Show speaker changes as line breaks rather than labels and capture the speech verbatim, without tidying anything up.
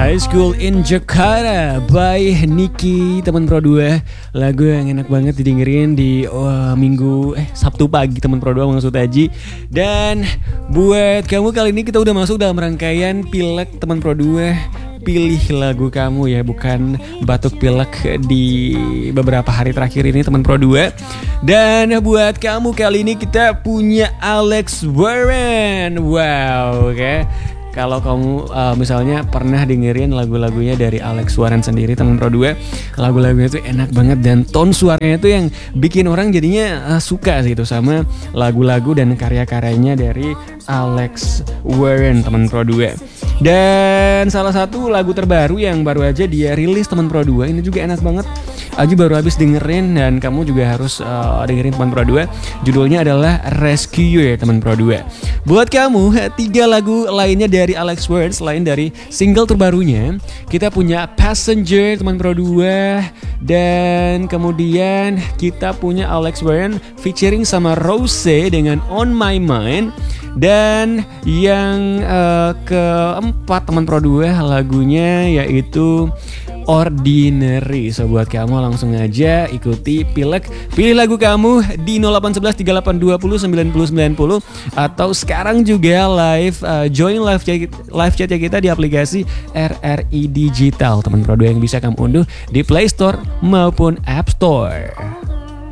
High School in Jakarta by Nicky, teman Pro dua. Lagu yang enak banget didengerin di oh, minggu eh Sabtu pagi, teman Pro dua maksud Aji. Dan buat kamu kali ini kita udah masuk dalam rangkaian Pilek teman Pro dua. Pilih lagu kamu ya, bukan batuk pilek di beberapa hari terakhir ini teman Pro dua. Dan buat kamu kali ini kita punya Alex Warren. Wow, oke. Okay. Kalau kamu uh, misalnya pernah dengerin lagu-lagunya dari Alex Warren sendiri teman Pro dua, lagu-lagunya itu enak banget dan tone suaranya itu yang bikin orang jadinya uh, suka gitu sama lagu-lagu dan karya-karyanya dari Alex Warren teman Pro dua. Dan salah satu lagu terbaru yang baru aja dia rilis teman Pro dua ini juga enak banget. Aji baru habis dengerin dan kamu juga harus uh, dengerin teman Pro dua. Judulnya adalah Rescue teman Pro dua. Buat kamu tiga lagu lainnya dari Alex Warren selain dari single terbarunya, kita punya Passenger teman Pro dua, dan kemudian kita punya Alex Warren featuring sama Rose dengan On My Mind. Dan yang uh, keempat teman Pro dua lagunya yaitu Ordinary. So buat kamu langsung aja ikuti Pilek, pilih lagu kamu di nol delapan satu satu tiga delapan dua nol sembilan nol sembilan nol, atau sekarang juga live uh, join live chat live chat kita di aplikasi R R I Digital teman Pro dua yang bisa kamu unduh di Play Store maupun App Store.